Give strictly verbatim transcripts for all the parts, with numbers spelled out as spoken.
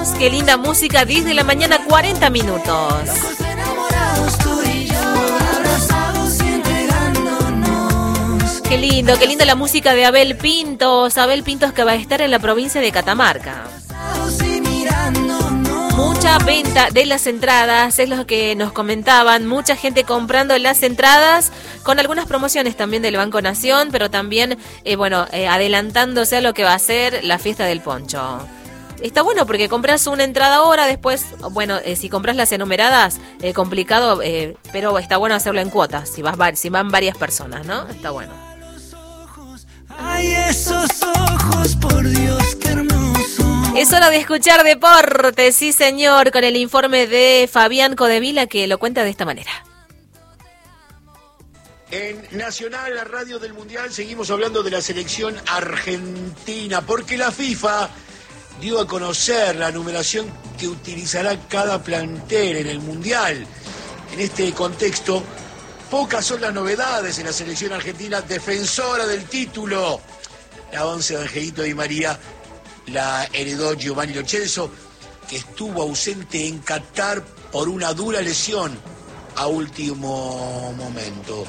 Qué linda música, diez de la mañana, cuarenta minutos. Qué lindo, qué linda la música de Abel Pintos. Abel Pintos que va a estar en la provincia de Catamarca. Mucha venta de las entradas, es lo que nos comentaban. Mucha gente comprando las entradas con algunas promociones también del Banco Nación, pero también, eh, bueno, eh, adelantándose a lo que va a ser la fiesta del poncho. Está bueno porque compras una entrada ahora, después, bueno, eh, si compras las enumeradas, eh, complicado, eh, pero está bueno hacerlo en cuotas, si, vas, si van varias personas, ¿no? Está bueno. Ay, esos ojos, por Dios, qué hermoso. Es hora de escuchar deportes, sí señor, con el informe de Fabián Codevila que lo cuenta de esta manera. En Nacional, la radio del Mundial, seguimos hablando de la selección argentina, porque la FIFA dio a conocer la numeración que utilizará cada plantel en el Mundial. En este contexto, pocas son las novedades en la selección argentina defensora del título. La once de Angelito Di María la heredó Giovanni Lo Celso, que estuvo ausente en Qatar por una dura lesión a último momento.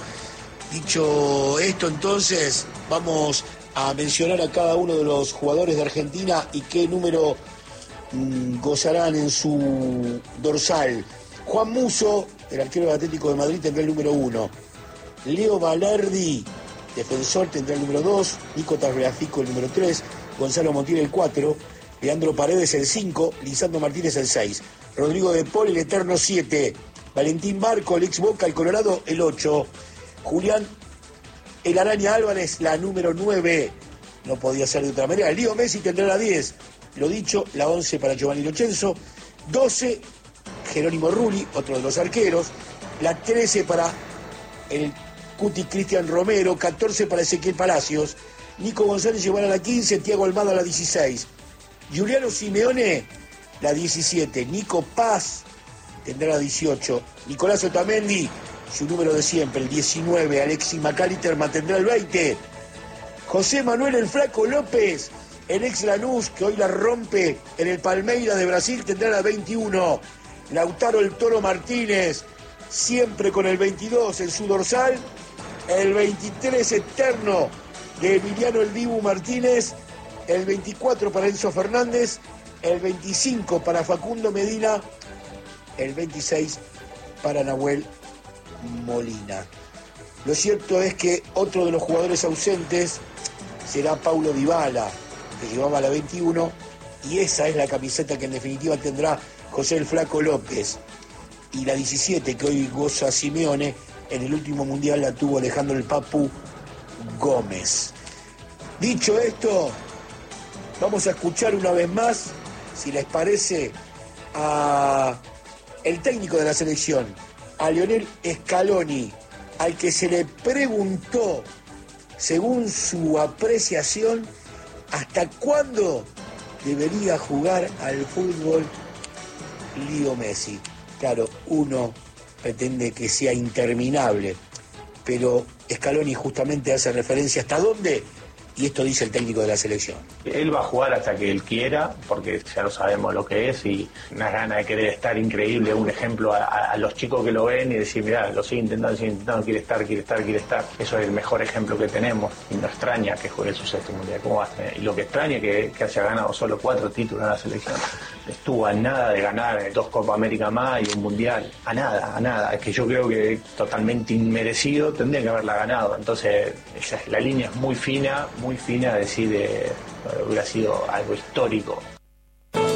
Dicho esto, entonces, vamos a mencionar a cada uno de los jugadores de Argentina y qué número mmm, gozarán en su dorsal. Juan Musso, el arquero del Atlético de Madrid, tendrá el número uno. Leo Valerdi, defensor, tendrá el número dos. Nico Tagliafico, el número tres. Gonzalo Montiel, el cuatro. Leandro Paredes, el cinco. Lisandro Martínez, el seis. Rodrigo De Paul, el eterno siete. Valentín Barco, el ex Boca, el Colorado, el ocho. Julián El Araña Álvarez, la número nueve. No podía ser de otra manera. Leo Messi tendrá la diez. Lo dicho, la once para Giovanni Lo Celso. doce, Jerónimo Rulli, otro de los arqueros. La trece para el Cuti Cristian Romero. catorce para Ezequiel Palacios. Nico González llevará la quince. Thiago Almada la dieciséis. Giuliano Simeone la diecisiete. Nico Paz tendrá la dieciocho. Nicolás Otamendi, su número de siempre, el diecinueve. Alexis McAllister mantendrá el veinte. José Manuel el Flaco López, el ex Lanús, que hoy la rompe en el Palmeiras de Brasil, tendrá la veintiuno. Lautaro el Toro Martínez, siempre con el veintidós en su dorsal. El veintitrés eterno de Emiliano el Dibu Martínez. El veinticuatro para Enzo Fernández. El veinticinco para Facundo Medina. El veintiséis para Nahuel Molina. Lo cierto es que otro de los jugadores ausentes será Paulo Dybala, que llevaba la veintiuno, y esa es la camiseta que en definitiva tendrá José el Flaco López. Y la diecisiete, que hoy goza Simeone, en el último mundial la tuvo Alejandro el Papu Gómez. Dicho esto, vamos a escuchar una vez más, si les parece, a el técnico de la selección, a Lionel Scaloni, al que se le preguntó, según su apreciación, hasta cuándo debería jugar al fútbol Leo Messi. Claro, uno pretende que sea interminable, pero Scaloni justamente hace referencia hasta dónde, y esto dice el técnico de la selección. Él va a jugar hasta que él quiera, porque ya lo sabemos lo que es, y unas ganas de querer estar increíble, un ejemplo a, a los chicos que lo ven y decir, mirá, lo sigue intentando, sigue intentando, quiere estar, quiere estar, quiere estar. Eso es el mejor ejemplo que tenemos, y no extraña que juegue su sexto mundial. ¿Cómo va a tener? Y lo que extraña es que, que haya ganado solo cuatro títulos en la selección. Estuvo a nada de ganar dos Copa América más y un mundial, a nada, a nada. Es que yo creo que totalmente inmerecido, tendría que haberla ganado. Entonces, esa, la línea es muy fina, muy fina, decir, eh, hubiera sido algo histórico.